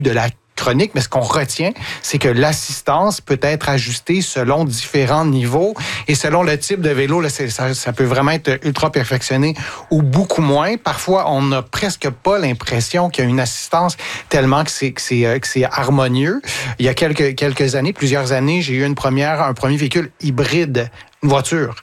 de la chronique, mais ce qu'on retient, c'est que l'assistance peut être ajustée selon différents niveaux et selon le type de vélo, là, ça peut vraiment être ultra perfectionné ou beaucoup moins. Parfois, on n'a presque pas l'impression qu'il y a une assistance tellement que c'est harmonieux. Il y a quelques années, plusieurs années, j'ai eu un premier véhicule hybride, une voiture